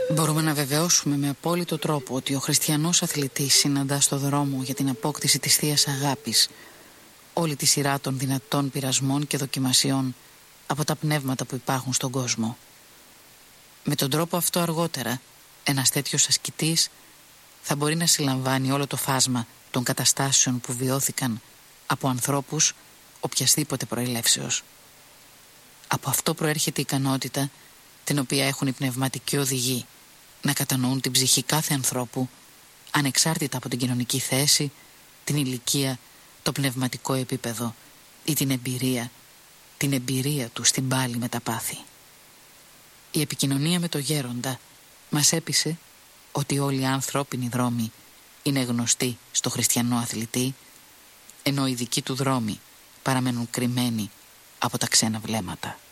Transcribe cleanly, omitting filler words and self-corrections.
Μπορούμε να βεβαιώσουμε με απόλυτο τρόπο ότι ο χριστιανός αθλητής συναντά στο δρόμο για την απόκτηση της Θείας Αγάπης όλη τη σειρά των δυνατών πειρασμών και δοκιμασιών από τα πνεύματα που υπάρχουν στον κόσμο. Με τον τρόπο αυτό αργότερα, ένας τέτοιος ασκητής θα μπορεί να συλλαμβάνει όλο το φάσμα των καταστάσεων που βιώθηκαν από ανθρώπους οποιασδήποτε προελεύσεως. Από αυτό προέρχεται η ικανότητα την οποία έχουν οι πνευματικοί οδηγοί να κατανοούν την ψυχή κάθε ανθρώπου ανεξάρτητα από την κοινωνική θέση, την ηλικία, το πνευματικό επίπεδο ή την εμπειρία του στην πάλη με τα πάθη. Η επικοινωνία με το γέροντα μας έπεισε ότι όλοι οι ανθρώπινοι δρόμοι είναι γνωστοί στο χριστιανό αθλητή, ενώ οι δικοί του δρόμοι παραμένουν κρυμμένοι από τα ξένα βλέμματα.